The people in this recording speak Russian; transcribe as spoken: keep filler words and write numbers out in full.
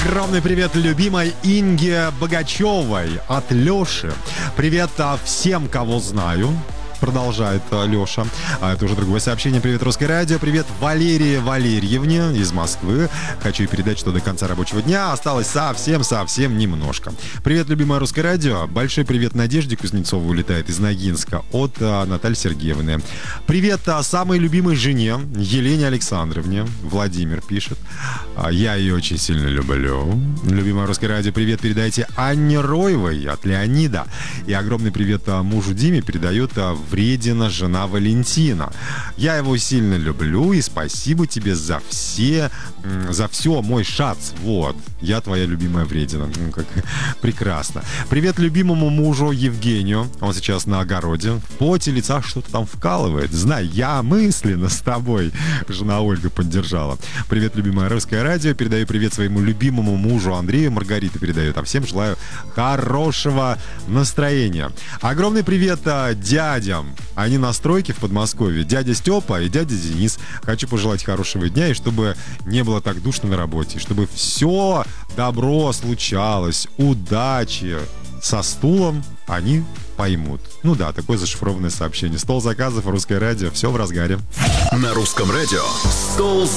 Огромный привет любимой Инге Богачевой от Леши. Привет всем, кого знаю. Продолжает Леша. А это уже другое сообщение. Привет, Русское радио. Привет Валерии Валерьевне из Москвы. Хочу передать, что до конца рабочего дня осталось совсем-совсем немножко. Привет, любимое Русское радио. Большой привет Надежде Кузнецовой улетает из Ногинска от а, Натальи Сергеевны. Привет а, самой любимой жене Елене Александровне. Владимир пишет. А, я ее очень сильно люблю. Любимое Русское радио. Привет передайте Анне Роевой от Леонида. И огромный привет а, мужу Диме передает а, Вредина, жена Валентина. Я его сильно люблю и спасибо тебе за все, за все, мой шац. Вот, я твоя любимая Вредина. Ну, как прекрасно. Привет любимому мужу Евгению. Он сейчас на огороде. В поте лица что-то там вкалывает. Знай, я мысленно с тобой. Жена Ольга поддержала. Привет, любимое Русское радио. Передаю привет своему любимому мужу Андрею. Маргарита передает. А всем желаю хорошего настроения. Огромный привет дядям. Они на стройке в Подмосковье. Дядя Степа и дядя Денис. Хочу пожелать хорошего дня, и чтобы не было так душно на работе, чтобы все добро случалось, удачи. Со стулом они поймут. Ну да, такое зашифрованное сообщение. Стол заказов, Русское радио, все в разгаре. На Русском радио стол